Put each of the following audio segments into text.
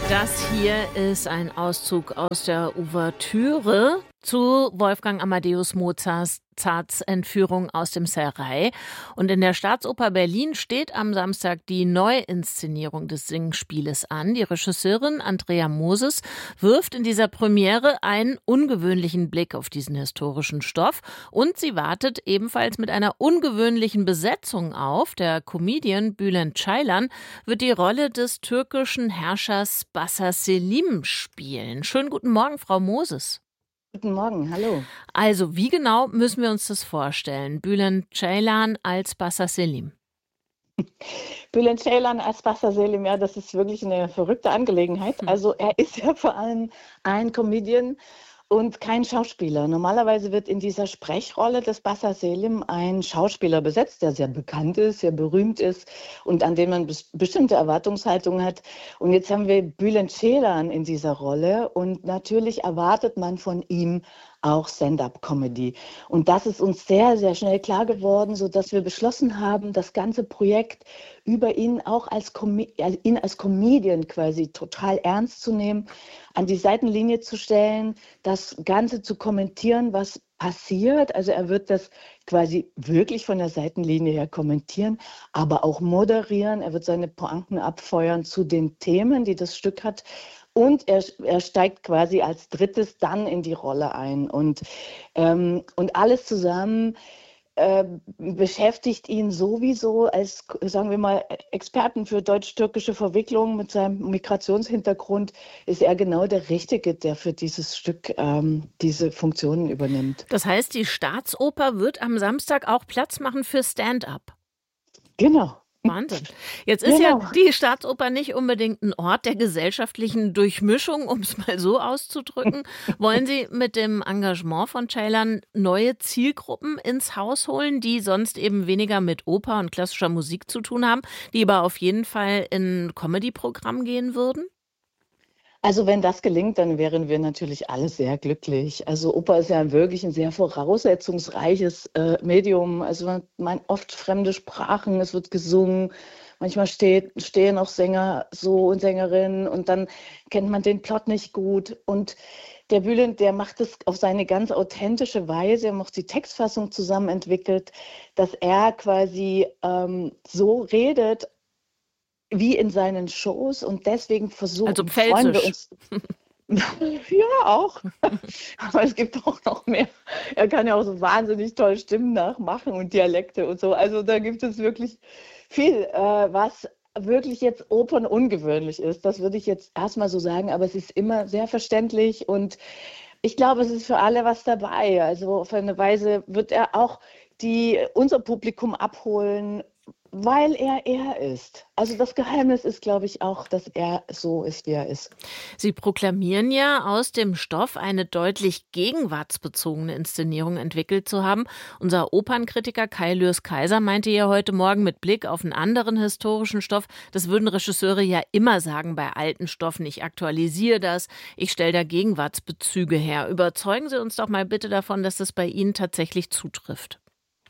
Das hier ist ein Auszug aus der Ouvertüre zu Wolfgang Amadeus Mozarts Entführung aus dem Serail. Und in der Staatsoper Berlin steht am Samstag die Neuinszenierung des Singspieles an. Die Regisseurin Andrea Moses wirft in dieser Premiere einen ungewöhnlichen Blick auf diesen historischen Stoff. Und sie wartet ebenfalls mit einer ungewöhnlichen Besetzung auf. Der Comedian Bülent Ceylan wird die Rolle des türkischen Herrschers Bassa Selim spielen. Schönen guten Morgen, Frau Moses. Guten Morgen, hallo. Also, wie genau müssen wir uns das vorstellen? Bülent Ceylan als Bassa Selim. Bülent Ceylan als Bassa Selim, ja, das ist wirklich eine verrückte Angelegenheit. Also er ist ja vor allem ein Comedian und kein Schauspieler. Normalerweise wird in dieser Sprechrolle des Bassa Selim ein Schauspieler besetzt, der sehr bekannt ist, sehr berühmt ist und an dem man bestimmte Erwartungshaltungen hat. Und jetzt haben wir Bülent Ceylan in dieser Rolle und natürlich erwartet man von ihm auch Stand-up-Comedy. Und das ist uns sehr, sehr schnell klar geworden, sodass wir beschlossen haben, das ganze Projekt über ihn auch als Comedian quasi total ernst zu nehmen, an die Seitenlinie zu stellen, das Ganze zu kommentieren, was passiert. Also er wird das quasi wirklich von der Seitenlinie her kommentieren, aber auch moderieren. Er wird seine Pointen abfeuern zu den Themen, die das Stück hat. Und er steigt quasi als drittes dann in die Rolle ein. Und alles zusammen beschäftigt ihn sowieso als, sagen wir mal, Experten für deutsch-türkische Verwicklungen mit seinem Migrationshintergrund, ist er genau der Richtige, der für dieses Stück diese Funktionen übernimmt. Das heißt, die Staatsoper wird am Samstag auch Platz machen für Stand-up. Genau. Wahnsinn. Jetzt ist ja die Staatsoper nicht unbedingt ein Ort der gesellschaftlichen Durchmischung, um es mal so auszudrücken. Wollen Sie mit dem Engagement von Ceylan neue Zielgruppen ins Haus holen, die sonst eben weniger mit Oper und klassischer Musik zu tun haben, die aber auf jeden Fall in ein Comedy-Programm gehen würden? Also wenn das gelingt, dann wären wir natürlich alle sehr glücklich. Also Oper ist ja wirklich ein sehr voraussetzungsreiches Medium. Also man oft fremde Sprachen, es wird gesungen, manchmal stehen auch Sänger so und Sängerinnen und dann kennt man den Plot nicht gut. Und der Bülent, der macht es auf seine ganz authentische Weise. Er hat auch die Textfassung zusammen entwickelt, dass er quasi so redet, wie in seinen Shows und deswegen Also freuen wir pfälzisch. uns. Ja, auch. Aber es gibt auch noch mehr. Er kann ja auch so wahnsinnig tolle Stimmen nachmachen und Dialekte und so. Also da gibt es wirklich viel, was wirklich jetzt opernungewöhnlich ist. Das würde ich jetzt erstmal so sagen, aber es ist immer sehr verständlich und ich glaube, es ist für alle was dabei. Also auf eine Weise wird er auch unser Publikum abholen, weil er ist. Also das Geheimnis ist, glaube ich, auch, dass er so ist, wie er ist. Sie proklamieren ja, aus dem Stoff eine deutlich gegenwartsbezogene Inszenierung entwickelt zu haben. Unser Opernkritiker Kai Lürs-Kaiser meinte ja heute Morgen mit Blick auf einen anderen historischen Stoff, das würden Regisseure ja immer sagen bei alten Stoffen, ich aktualisiere das, ich stelle da Gegenwartsbezüge her. Überzeugen Sie uns doch mal bitte davon, dass das bei Ihnen tatsächlich zutrifft.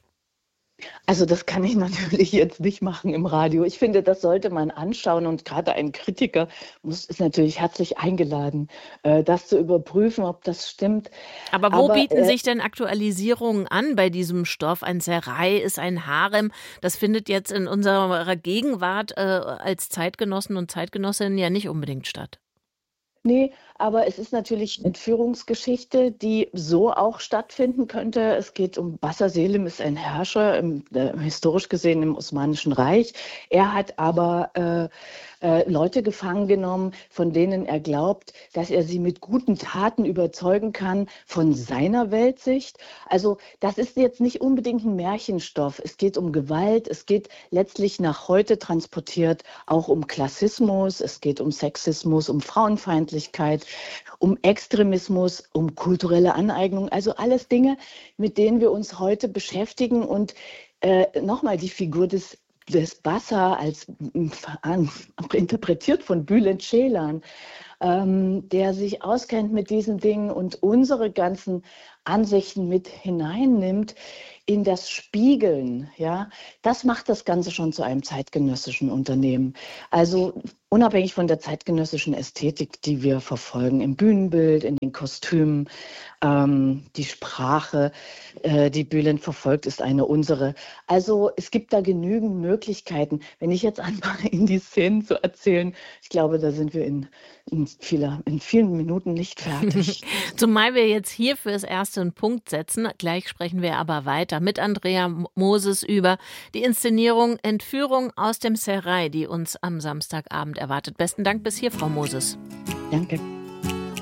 Also das kann ich natürlich jetzt nicht machen im Radio. Ich finde, das sollte man anschauen und gerade ein Kritiker ist natürlich herzlich eingeladen, das zu überprüfen, ob das stimmt. Aber wo Aber bieten sich denn Aktualisierungen an bei diesem Stoff? Ein Serail ist ein Harem. Das findet jetzt in unserer Gegenwart als Zeitgenossen und Zeitgenossinnen ja nicht unbedingt statt. nee, aber es ist natürlich eine Entführungsgeschichte, die so auch stattfinden könnte. Es geht um Bassa Selim, ist ein Herrscher, historisch gesehen im Osmanischen Reich. Er hat aber Leute gefangen genommen, von denen er glaubt, dass er sie mit guten Taten überzeugen kann von seiner Weltsicht. Also das ist jetzt nicht unbedingt ein Märchenstoff. Es geht um Gewalt, es geht letztlich nach heute transportiert auch um Klassismus, es geht um Sexismus, um Frauenfeindlichkeit, um Extremismus, um kulturelle Aneignung. Also alles Dinge, mit denen wir uns heute beschäftigen. Und nochmal die Figur des Bassa interpretiert von Bülent Ceylan, der sich auskennt mit diesen Dingen und unsere ganzen Ansichten mit hineinnimmt in das Spiegeln, ja, das macht das Ganze schon zu einem zeitgenössischen Unternehmen. Also unabhängig von der zeitgenössischen Ästhetik, die wir verfolgen, im Bühnenbild, in den Kostümen, die Sprache, die Bülent verfolgt, ist eine unsere. Also es gibt da genügend Möglichkeiten. Wenn ich jetzt anfange, in die Szenen zu erzählen, ich glaube, da sind wir in vielen Minuten nicht fertig. Zumal wir jetzt hier fürs Erste einen Punkt setzen. Gleich sprechen wir aber weiter mit Andrea Moses über die Inszenierung Entführung aus dem Serail, die uns am Samstagabend erwartet. Besten Dank bis hier, Frau Moses. Danke.